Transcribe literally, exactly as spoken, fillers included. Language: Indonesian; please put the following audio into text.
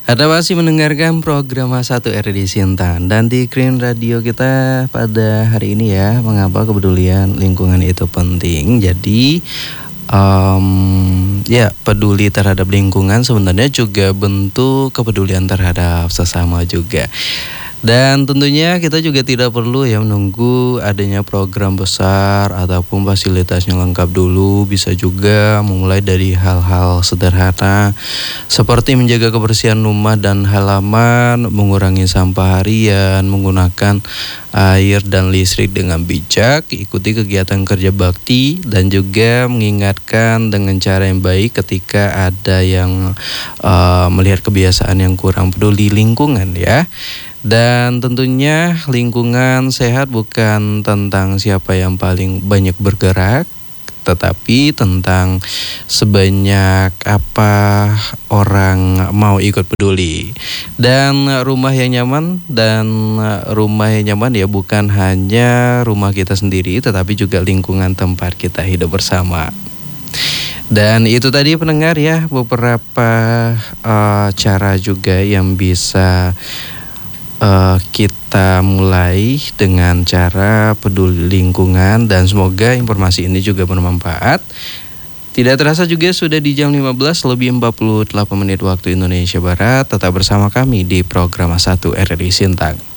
Anda masih mendengarkan program satu R D Sintan dan di Green Radio kita pada hari ini ya, mengapa kepedulian lingkungan itu penting. Jadi um, ya peduli terhadap lingkungan sebenarnya juga bentuk kepedulian terhadap sesama juga. Dan tentunya kita juga tidak perlu ya menunggu adanya program besar ataupun fasilitasnya lengkap dulu. Bisa juga memulai dari hal-hal sederhana seperti menjaga kebersihan rumah dan halaman, mengurangi sampah harian, menggunakan air dan listrik dengan bijak, ikuti kegiatan kerja bakti, dan juga mengingatkan dengan cara yang baik ketika ada yang uh, melihat kebiasaan yang kurang peduli lingkungan ya. Dan tentunya lingkungan sehat bukan tentang siapa yang paling banyak bergerak, tetapi tentang sebanyak apa orang mau ikut peduli. Dan rumah yang nyaman dan rumah yang nyaman ya bukan hanya rumah kita sendiri, tetapi juga lingkungan tempat kita hidup bersama. Dan itu tadi pendengar ya, beberapa uh, cara juga yang bisa Uh, kita mulai dengan cara peduli lingkungan, dan semoga informasi ini juga bermanfaat. Tidak terasa juga sudah di jam lima belas lebih empat puluh delapan menit waktu Indonesia Barat. Tetap bersama kami di program satu R R I Sintang.